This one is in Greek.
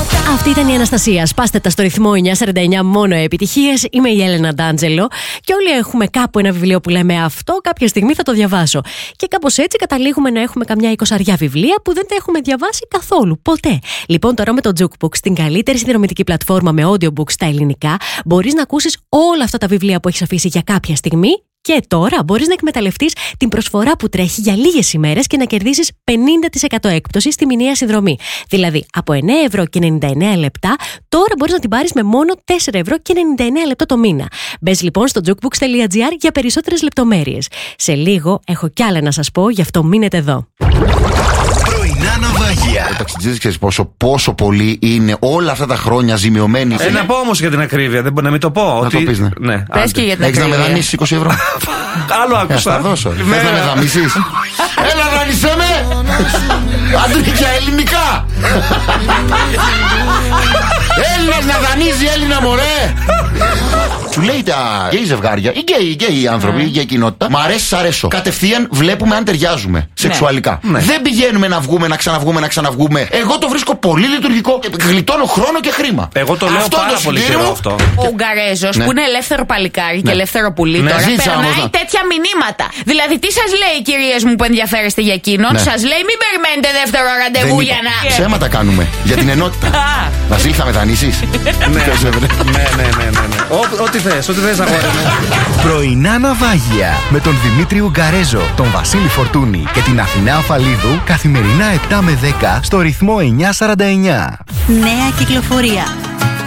Αυτή ήταν η Αναστασία. Σπάστε τα στο ρυθμό 949, μόνο επιτυχίες. Είμαι η Έλενα Ντάντζελο. Και όλοι έχουμε κάπου ένα βιβλίο που λέμε αυτό, κάποια στιγμή θα το διαβάσω. Και κάπως έτσι καταλήγουμε να έχουμε καμιά 20 βιβλία που δεν τα έχουμε διαβάσει καθόλου. Ποτέ. Λοιπόν, τώρα με το Jukebook, την καλύτερη συνδρομητική πλατφόρμα με audiobooks στα ελληνικά, μπορείς να ακούσεις όλα αυτά τα βιβλία που έχεις αφήσει για κάποια στιγμή. Και τώρα μπορείς να εκμεταλλευτείς την προσφορά που τρέχει για λίγες ημέρες και να κερδίσεις 50% έκπτωση στη μηνιαία συνδρομή. Δηλαδή, από 9,99 τώρα μπορείς να την πάρεις με μόνο 4,99 το μήνα. Μπες λοιπόν στο jukebooks.gr για περισσότερες λεπτομέρειες. Σε λίγο έχω κι άλλα να σας πω, γι' αυτό μείνετε εδώ. Πρωινά ναυάγια. Ο ταξιτζής ξέρεις πόσο πολύ είναι όλα αυτά τα χρόνια ζημιωμένοι. Να πω όμως για την ακρίβεια, δεν μπορεί να μην το πω. Να το πεις, ναι. Πες και για την ακρίβεια. Έχεις να με δανείσεις 20 ευρώ. Άλλο άκουσα. Θα δώσω. Θες να με δανείσεις? Έλα δανείσέ με. Αντρίκια ελληνικά. Έλληνας να δανείζει Έλληνα μωρέ. Σου λέει τα γκέι ζευγάρια ή γκέι άνθρωποι, η γκέι κοινότητα. Μ' αρέσει, αρέσω. Κατευθείαν βλέπουμε αν ταιριάζουμε σεξουαλικά. Δεν πηγαίνουμε να βγούμε, να ξαναβγούμε. Εγώ το βρίσκω πολύ λειτουργικό. Γλιτώνω χρόνο και χρήμα. Εγώ το λέω πάρα πολύ καιρό αυτό. Ο Ουγγαρέζος που είναι ελεύθερο παλικάρι και ελεύθερο πουλί τώρα περνάει τέτοια μηνύματα. Δηλαδή, τι σας λέει, κυρίες μου που ενδιαφέρεστε για εκείνον, σας λέει μην περιμένετε δεύτερο ραντεβού για να. Ψέματα κάνουμε για την ενότητα. Βασίλη, θα με δανείσεις? Ναι. Ό,τι θες, αγόρι μου. Πρωινά ναυάγια με τον Δημήτρη Ουγγαρέζο, τον Βασίλη Φορτούνη και την Αθηνά Αφαλίδου καθημερινά 7 με 10 στο ρυθμό 949. Νέα κυκλοφορία.